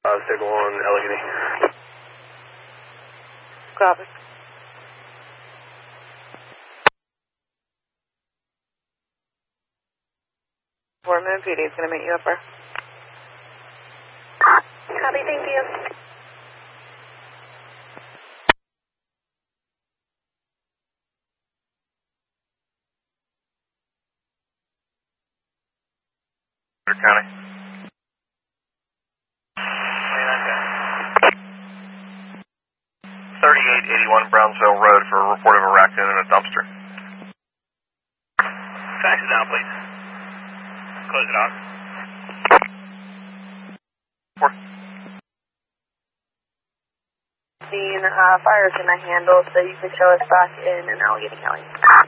Signal on Allegheny. Copy. Fort Moon PD is going to meet you up there. Copy, thank you. County. 3881 Brownsville Road for a report of a raccoon in a dumpster. Fax it down, please. Close it off. Fire is going to handle, so you can show us back in Allegheny County.